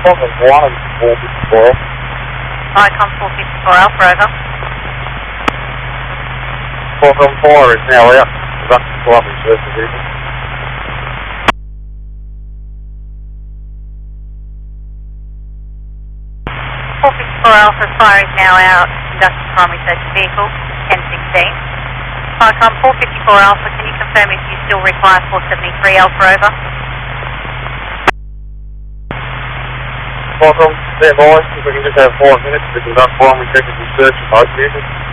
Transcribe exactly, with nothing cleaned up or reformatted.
Falcon one and four fifty-four. Icon four fifty-four Alpha, over. Falcon four is now out. That's the Columbia Surf Division. four fifty-four Alpha, fire is now out. Conducting primary search vehicle, ten sixteen. Icon four fifty-four Alpha, can you confirm if you still require four seventy-three Alpha, over? Falcon, stand by. If we can just have four minutes to conduct primary technical search of both vehicles.